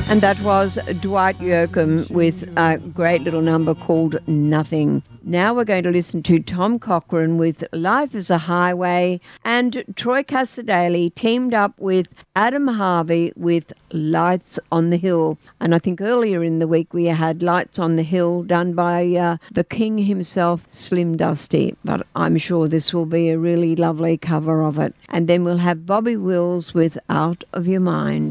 And that was Dwight Yoakam with a great little number called Nothing. Now we're going to listen to Tom Cochrane with Life is a Highway, and Troy Cassar-Daley teamed up with Adam Harvey with Lights on the Hill. And I think earlier in the week we had Lights on the Hill done by the king himself, Slim Dusty. But I'm sure this will be a really lovely cover of it. And then we'll have Bobby Wills with Out of Your Mind.